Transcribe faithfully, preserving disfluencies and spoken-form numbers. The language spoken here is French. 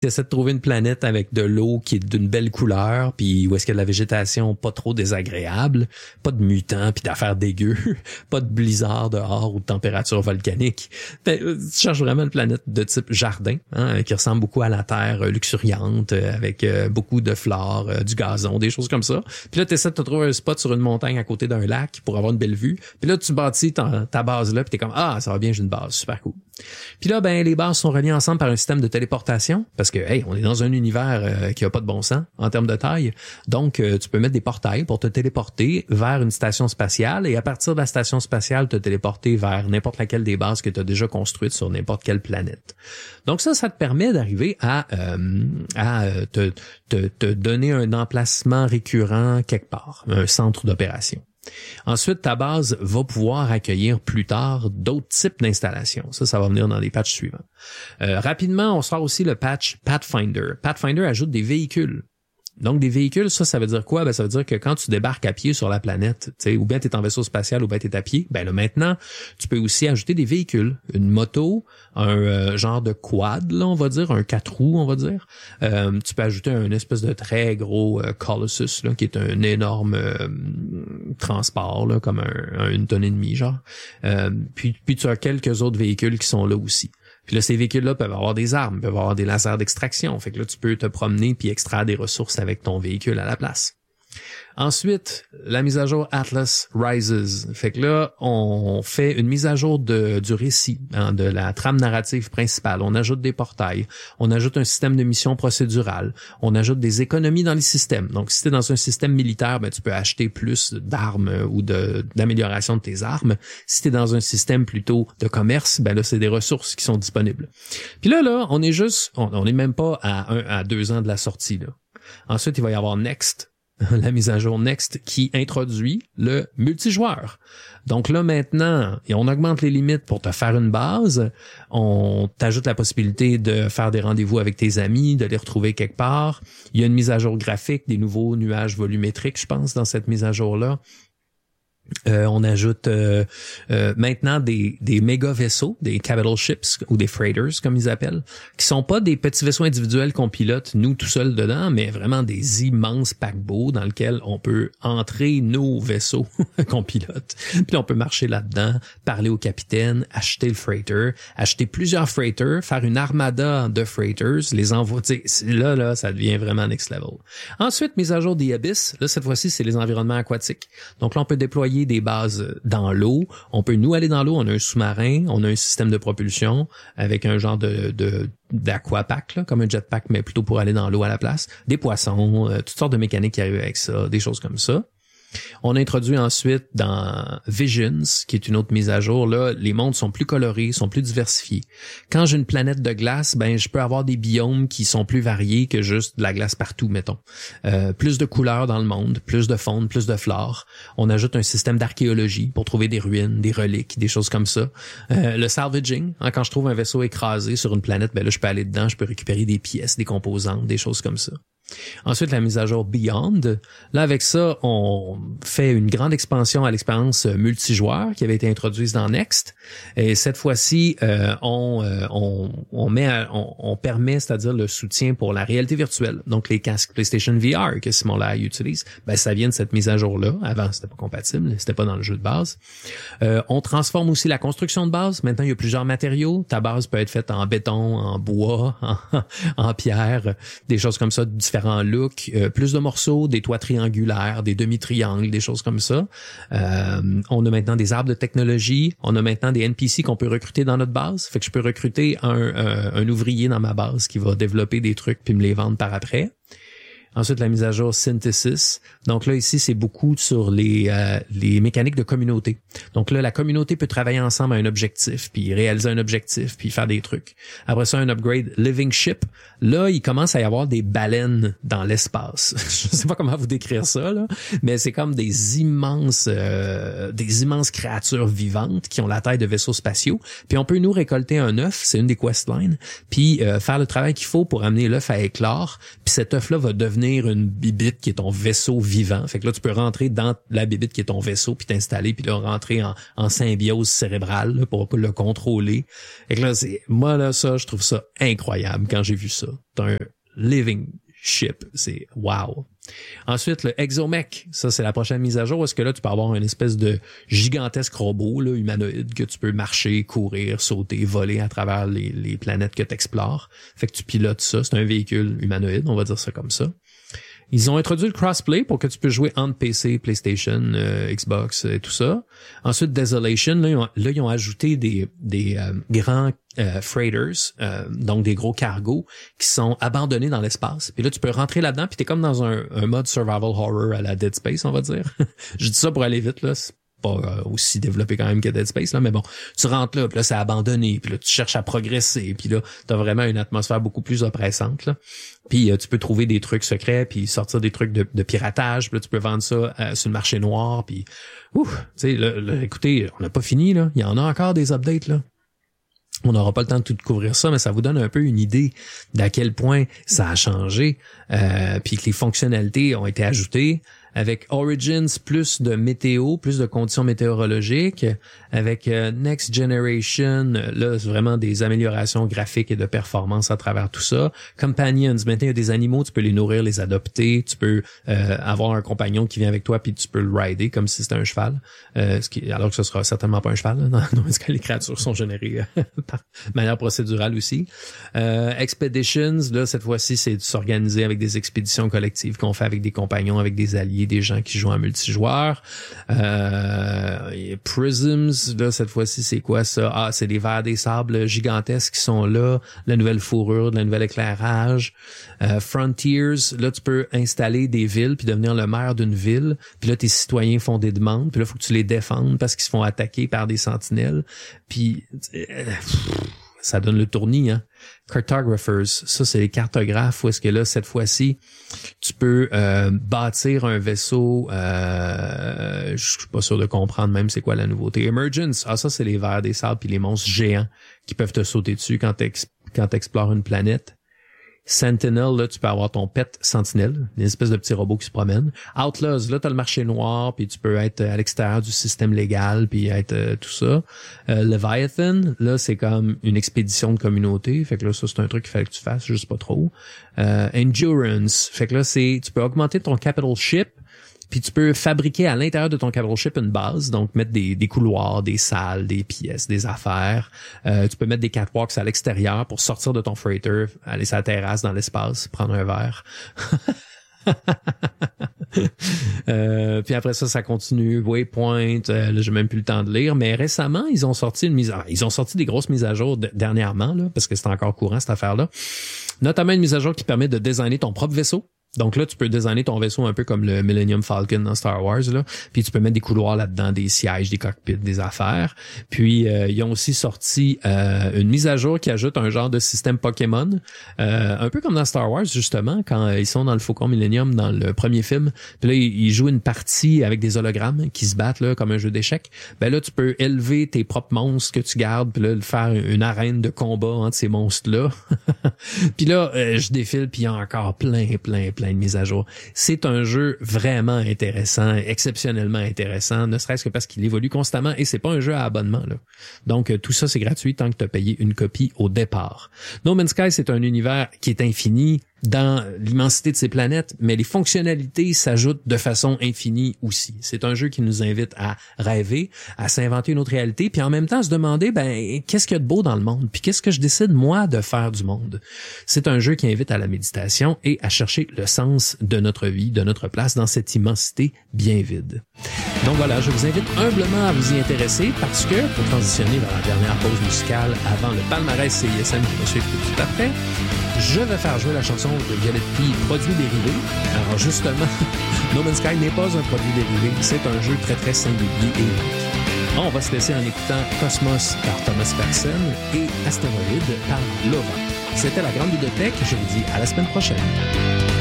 T'essaies de trouver une planète avec de l'eau qui est d'une belle couleur, puis où est-ce qu'il y a de la végétation pas trop désagréable, pas de mutants puis d'affaires dégueu, pas de blizzard dehors ou de température volcanique. Tu cherches vraiment une planète de type jardin, hein, qui ressemble beaucoup à la Terre, euh, luxuriante, euh, avec euh, beaucoup de flore, euh, du gazon, des choses comme ça. Puis là, t'essaies de te trouver un spot sur une montagne à côté d'un lac pour avoir une belle vue. Puis là, tu bâtis ta, ta base là, puis t'es comme ah, ça va bien, j'ai une base, super cool. Puis là, ben les bases sont reliées ensemble par un système de téléportation parce que hey, on est dans un univers euh, qui a pas de bon sens en termes de taille. Donc, euh, tu peux mettre des portails pour te téléporter vers une station spatiale et à partir de la station spatiale, te téléporter vers n'importe laquelle des bases que tu as déjà construites sur n'importe quelle planète. Donc ça, ça te permet d'arriver à, euh, à te, te, te donner un emplacement récurrent quelque part, un centre d'opération. Ensuite, ta base va pouvoir accueillir plus tard d'autres types d'installations. Ça, ça va venir dans les patchs suivants. Euh, rapidement, on sort aussi le patch Pathfinder. Pathfinder ajoute des véhicules. Donc, des véhicules, ça, ça veut dire quoi? Ben, ça veut dire que quand tu débarques à pied sur la planète, tu sais, ou bien tu es en vaisseau spatial, ou bien tu es à pied, ben là, maintenant, tu peux aussi ajouter des véhicules. Une moto, un euh, genre de quad, là, on va dire, un quatre roues, on va dire. Euh, tu peux ajouter un espèce de très gros euh, Colossus, là, qui est un énorme euh, transport, là, comme un, un, une tonne et demie, genre. Euh, puis, puis tu as quelques autres véhicules qui sont là aussi. Puis là, ces véhicules-là peuvent avoir des armes, peuvent avoir des lasers d'extraction. Fait que là, tu peux te promener puis extraire des ressources avec ton véhicule à la place. Ensuite, la mise à jour Atlas Rises. Fait que là, on fait une mise à jour de, du récit, hein, de la trame narrative principale. On ajoute des portails, on ajoute un système de mission procédurale, on ajoute des économies dans les systèmes. Donc, si tu es dans un système militaire, ben, tu peux acheter plus d'armes ou de, d'amélioration de tes armes. Si tu es dans un système plutôt de commerce, ben là, c'est des ressources qui sont disponibles. Puis là, là, on est juste, on, on est même pas à un à deux ans de la sortie, là. Ensuite, il va y avoir Next, la mise à jour Next qui introduit le multijoueur. Donc là maintenant, et on augmente les limites pour te faire une base, on t'ajoute la possibilité de faire des rendez-vous avec tes amis, de les retrouver quelque part. Il y a une mise à jour graphique, des nouveaux nuages volumétriques, je pense, dans cette mise à jour-là. Euh, on ajoute euh, euh, maintenant des, des méga vaisseaux, des capital ships ou des freighters comme ils appellent, qui sont pas des petits vaisseaux individuels qu'on pilote nous tout seuls dedans, mais vraiment des immenses paquebots dans lesquels on peut entrer nos vaisseaux qu'on pilote. Puis on peut marcher là-dedans, parler au capitaine, acheter le freighter, acheter plusieurs freighters, faire une armada de freighters, les envoyer. Là, là, ça devient vraiment next level. Ensuite, mise à jour des Abyss. Là, cette fois-ci, c'est les environnements aquatiques. Donc là, on peut déployer des bases dans l'eau. On peut nous aller dans l'eau, on a un sous-marin, on a un système de propulsion avec un genre de, de d'aquapack, là, comme un jetpack, mais plutôt pour aller dans l'eau à la place. Des poissons, euh, toutes sortes de mécaniques qui arrivent avec ça, des choses comme ça. On a introduit ensuite dans Visions, qui est une autre mise à jour, là, les mondes sont plus colorés, sont plus diversifiés. Quand j'ai une planète de glace, ben je peux avoir des biomes qui sont plus variés que juste de la glace partout, mettons. Euh, plus de couleurs dans le monde, plus de faune, plus de flore. On ajoute un système d'archéologie pour trouver des ruines, des reliques, des choses comme ça. Euh, le salvaging, hein, quand je trouve un vaisseau écrasé sur une planète, ben là je peux aller dedans, je peux récupérer des pièces, des composantes, des choses comme ça. Ensuite, la mise à jour Beyond. Là, avec ça, on fait une grande expansion à l'expérience multijoueur qui avait été introduite dans Next. Et cette fois-ci, euh, on, euh, on, on met, à, on, on permet, c'est-à-dire le soutien pour la réalité virtuelle. Donc, les casques PlayStation V R que Simon Lai utilise, ben ça vient de cette mise à jour-là. Avant, c'était pas compatible, c'était pas dans le jeu de base. Euh, on transforme aussi la construction de base. Maintenant, il y a plusieurs matériaux. Ta base peut être faite en béton, en bois, en, en pierre, des choses comme ça, différents looks, euh, plus de morceaux, des toits triangulaires, des demi-triangles, des choses comme ça. Euh, on a maintenant des arbres de technologie. On a maintenant des N P C qu'on peut recruter dans notre base. Fait que je peux recruter un, un, un ouvrier dans ma base qui va développer des trucs puis me les vendre par après. Ensuite, la mise à jour Synthesis. Donc là, ici, c'est beaucoup sur les euh, les mécaniques de communauté. Donc là, la communauté peut travailler ensemble à un objectif, puis réaliser un objectif, puis faire des trucs. Après ça, un upgrade Living Ship. Là, il commence à y avoir des baleines dans l'espace. Je sais pas comment vous décrire ça, là, mais c'est comme des immenses euh, des immenses créatures vivantes qui ont la taille de vaisseaux spatiaux. Puis on peut nous récolter un œuf, c'est une des questlines, puis euh, faire le travail qu'il faut pour amener l'œuf à éclore. Puis cet œuf-là va devenir devenir une bibite qui est ton vaisseau vivant. Fait que là, tu peux rentrer dans la bibite qui est ton vaisseau, puis t'installer, puis là, rentrer en, en symbiose cérébrale là, pour le contrôler. Fait que là, c'est, moi, là, ça, je trouve ça incroyable quand j'ai vu ça. T'as un living ship. C'est wow. Ensuite, le Exomech, ça c'est la prochaine mise à jour. Est-ce que là, tu peux avoir une espèce de gigantesque robot là, humanoïde que tu peux marcher, courir, sauter, voler à travers les, les planètes que tu explores. Fait que tu pilotes ça. C'est un véhicule humanoïde, on va dire ça comme ça. Ils ont introduit le crossplay pour que tu puisses jouer entre P C, PlayStation, euh, Xbox et tout ça. Ensuite, Desolation, là, ils ont, là, ils ont ajouté des, des euh, grands euh, freighters, euh, donc des gros cargos qui sont abandonnés dans l'espace. Puis là, tu peux rentrer là-dedans, puis t'es comme dans un, un mode survival horror à la Dead Space, on va dire. Je dis ça pour aller vite, là. C'est pas euh, aussi développé quand même que Dead Space, là, mais bon, tu rentres là, puis là, c'est abandonné, puis là, tu cherches à progresser, puis là, t'as vraiment une atmosphère beaucoup plus oppressante, là. Puis euh, tu peux trouver des trucs secrets, puis sortir des trucs de, de piratage, puis là, tu peux vendre ça euh, sur le marché noir, puis ouf, tu sais, là, là, écoutez, on n'a pas fini, là, il y en a encore des updates, là. On n'aura pas le temps de tout couvrir ça, mais ça vous donne un peu une idée d'à quel point ça a changé, euh, puis que les fonctionnalités ont été ajoutées. Avec Origins, plus de météo, plus de conditions météorologiques. Avec euh, Next Generation, là, c'est vraiment des améliorations graphiques et de performance à travers tout ça. Companions, maintenant, il y a des animaux, tu peux les nourrir, les adopter. Tu peux euh, avoir un compagnon qui vient avec toi, puis tu peux le rider comme si c'était un cheval. Euh, ce qui, alors que ce sera certainement pas un cheval. Là, non, parce que les créatures sont générées euh, par manière procédurale aussi. Euh, Expeditions, là, cette fois-ci, c'est de s'organiser avec des expéditions collectives qu'on fait avec des compagnons, avec des alliés, des gens qui jouent en multijoueur. Euh, Prisms, là, cette fois-ci, c'est quoi ça? Ah, c'est des vers des sables gigantesques qui sont là, la nouvelle fourrure, le nouvel éclairage. Euh, Frontiers, là, tu peux installer des villes puis devenir le maire d'une ville. Puis là, tes citoyens font des demandes. Puis là, il faut que tu les défendes parce qu'ils se font attaquer par des sentinelles. Puis euh, ça donne le tournis, hein. Cartographers, ça c'est les cartographes où est-ce que là, cette fois-ci, tu peux euh, bâtir un vaisseau, euh, je suis pas sûr de comprendre même c'est quoi la nouveauté. Emergence, ah ça c'est les vers des sables puis les monstres géants qui peuvent te sauter dessus quand t'ex- quand t'explores une planète. Sentinel, là, tu peux avoir ton pet Sentinelle, une espèce de petit robot qui se promène. Outlaws, là, t'as le marché noir, puis tu peux être à l'extérieur du système légal, puis être euh, tout ça. Euh, Leviathan, là, c'est comme une expédition de communauté, fait que là, ça, c'est un truc qu'il fallait que tu fasses, juste pas trop. Euh, Endurance, fait que là, c'est, tu peux augmenter ton capital ship, puis tu peux fabriquer à l'intérieur de ton capital ship une base, donc mettre des, des couloirs, des salles, des pièces, des affaires. Euh, tu peux mettre des catwalks à l'extérieur pour sortir de ton freighter, aller sur la terrasse dans l'espace, prendre un verre. euh, puis après ça, ça continue. Waypoint, euh, là, j'ai même plus le temps de lire. Mais récemment, ils ont sorti une mise à... ils ont sorti des grosses mises à jour de... dernièrement, là, parce que c'est encore courant cette affaire-là. Notamment une mise à jour qui permet de designer ton propre vaisseau. Donc là, tu peux designer ton vaisseau un peu comme le Millennium Falcon dans Star Wars, là. Puis tu peux mettre des couloirs là-dedans, des sièges, des cockpits, des affaires. Puis euh, ils ont aussi sorti euh, une mise à jour qui ajoute un genre de système Pokémon, euh, un peu comme dans Star Wars justement, quand euh, ils sont dans le Faucon Millennium dans le premier film. Puis là, ils, ils jouent une partie avec des hologrammes qui se battent là comme un jeu d'échecs. Ben là, tu peux élever tes propres monstres que tu gardes, puis là, faire une arène de combat entre ces monstres-là. Puis là, euh, je défile, puis il y a encore plein, plein, plein plein de mises à jour. C'est un jeu vraiment intéressant, exceptionnellement intéressant, ne serait-ce que parce qu'il évolue constamment et c'est pas un jeu à abonnement, là. Donc, euh, tout ça, c'est gratuit tant que tu as payé une copie au départ. No Man's Sky, c'est un univers qui est infini dans l'immensité de ses planètes, mais les fonctionnalités s'ajoutent de façon infinie aussi. C'est un jeu qui nous invite à rêver, à s'inventer une autre réalité, puis en même temps à se demander, ben, qu'est-ce qu'il y a de beau dans le monde? Puis qu'est-ce que je décide, moi, de faire du monde? C'est un jeu qui invite à la méditation et à chercher le sens de notre vie, de notre place dans cette immensité bien vide. Donc voilà, je vous invite humblement à vous y intéresser parce que, pour transitionner vers la dernière pause musicale avant le palmarès C I S M qui va suivre tout après, je vais faire jouer la chanson de Violette P, Produit dérivé. Alors justement, No Man's Sky n'est pas un produit dérivé, c'est un jeu très très singulier et unique. On va se laisser en écoutant Cosmos par Thomas Persson et Astéroïde par Laurent. C'était la Grande Bibliothèque, je vous dis à la semaine prochaine.